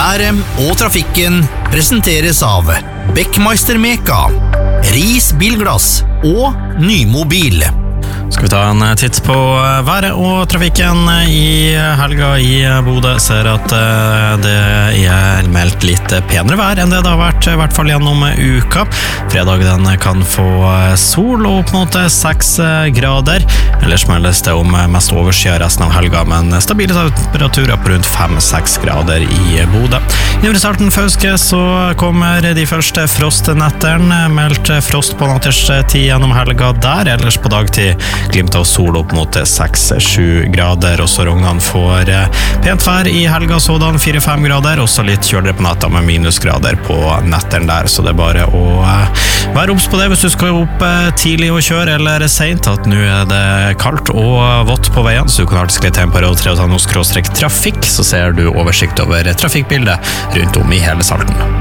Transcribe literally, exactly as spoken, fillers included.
Været og trafikken presenteres av Beckmeister Meka, Ris Bilglass og Nymobil. Skal vi ta en titt på været og trafikken i helga i Bodø. Ser at det er meldt litt penere vær enn det det har vært, i hvert fall gjennom uka. Fredag den kan få sol og opp mot seks grader. Ellers meldes det om mest overskyet resten av helga, men stabile temperaturer på rundt fem til seks grader i Bodø. I Nordre Salten Fauske så kommer de første frostnetterne. Meldt frost på natterstid gjennom helga der, ellers på dagtid glimt av sol opp mot seks til sju grader. Også Rognan får pent vær i helga sådan, fire til fem grader, også litt kjøligere på natta med minusgrader på netteren der, så det er bare å være obs på det hvis du skal opp tidlig og kjøre eller sent, at nå er det kaldt og vått på veien, så du kan alltid skrive tempo og tre og ta noe skråstrek trafikk, så ser du oversikt over trafikkbildet rundt om i hele Salten.